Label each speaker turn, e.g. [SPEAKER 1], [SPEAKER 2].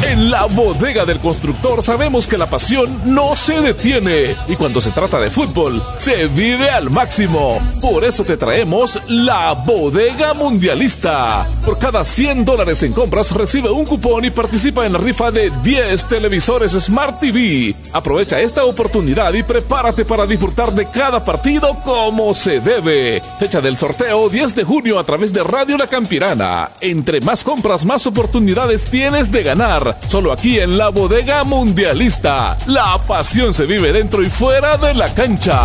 [SPEAKER 1] En la Bodega del Constructor sabemos que la pasión no se detiene y cuando se trata de fútbol se vive al máximo. Por eso te traemos la Bodega Mundialista. Por cada $100 en compras recibe un cupón y participa en la rifa de 10 televisores Smart TV. Aprovecha esta oportunidad y prepárate para disfrutar de cada partido como se debe. Fecha del sorteo 10 de junio a través de Radio La Campirana. Entre más compras, más oportunidades tienes de ganar. Solo aquí en la Bodega Mundialista. La pasión se vive dentro y fuera de la cancha.